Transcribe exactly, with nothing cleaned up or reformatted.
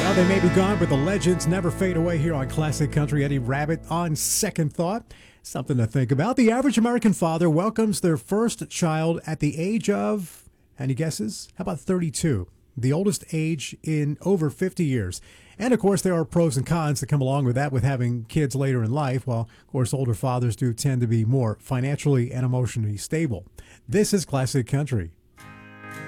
Well, they may be gone, but the legends never fade away here on Classic Country. Eddie Rabbitt on Second Thought. Something to think about. The average American father welcomes their first child at the age of, any guesses? How about thirty-two? The oldest age in over fifty years. And of course, there are pros and cons that come along with that, with having kids later in life, while, of course, older fathers do tend to be more financially and emotionally stable. This is Classic Country.